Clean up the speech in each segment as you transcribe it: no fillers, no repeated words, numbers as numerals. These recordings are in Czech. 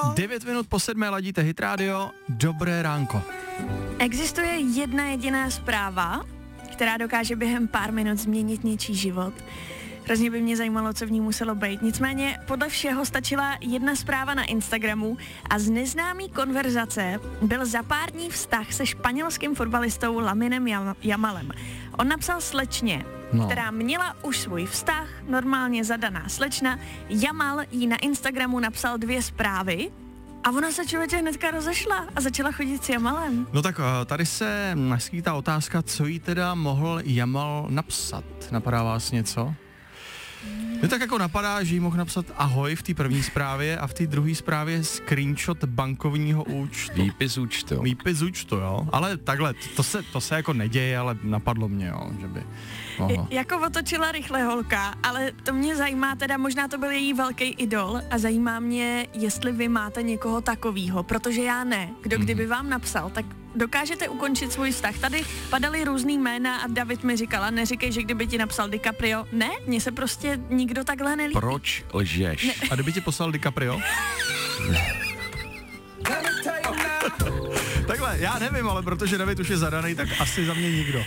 9 minut po 7 ladíte Hit Radio. Dobré ránko. Existuje jedna jediná zpráva, která dokáže během pár minut změnit něčí život. Hrozně by mě zajímalo, co v ní muselo být. Nicméně podle všeho stačila jedna zpráva na Instagramu a z neznámý konverzace byl za pár dní vztah se španělským fotbalistou Laminem Yamalem. On napsal slečně, která měla už svůj vztah, normálně zadaná slečna. Yamal jí na Instagramu napsal 2 zprávy a ona se člověče hnedka rozešla a začala chodit s Yamalem. No tak tady se naskýtá otázka, co jí teda mohl Yamal napsat. Napadá vás něco? Mě tak jako napadá, že jí mohl napsat ahoj v té první zprávě a v té druhé zprávě screenshot bankovního účtu. Výpis účtu, jo. Ale takhle, to se jako neděje, ale napadlo mě, jo, že by mohlo. Jako otočila rychle holka, ale to mě zajímá, teda možná to byl její velký idol a zajímá mě, jestli vy máte někoho takovýho, protože já ne. Kdo kdyby vám napsal, tak dokážete ukončit svůj vztah. Tady padaly různý jména a David mi říkala, neříkej, že kdyby ti napsal DiCaprio. Ne, mně se prostě nikdo takhle nelíbí. Proč lžeš? Ne. A kdyby ti poslal DiCaprio? Takhle, já nevím, ale protože David už je zadaný, tak asi za mě nikdo.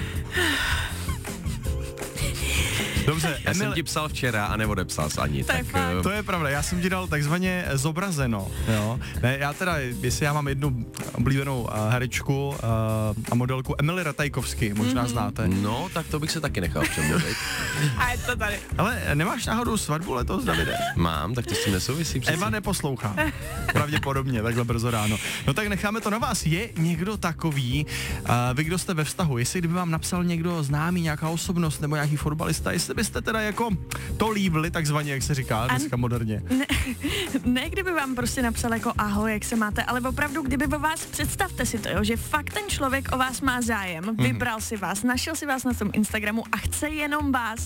Dobře, já jsem ti psal včera a neodepsal jsi ani. To je pravda, já jsem ti dal takzvaně zobrazeno, jo. Ne, já teda, jestli já mám jednu oblíbenou herečku a modelku Emily Ratajkovsky, možná znáte. No, tak to bych se taky nechal přemluvit. A je to tady. Ale nemáš náhodou svatbu letos, Davide? Mám, tak to s tím nesouvisí přeci. Eva neposlouchá, pravděpodobně, takhle brzo ráno. No tak necháme to na vás, je někdo takový, vy kdo jste ve vztahu, jestli kdyby vám napsal někdo známý, nějaká osobnost nebo nějaký fotbalista, jestli byste teda jako to líbili, takzvaně, jak se říká dneska moderně. Ne, kdyby vám prostě napsal jako ahoj, jak se máte, ale opravdu, kdyby o vás, představte si to, jo, že fakt ten člověk o vás má zájem, vybral si vás, našel si vás na tom Instagramu a chce jenom vás.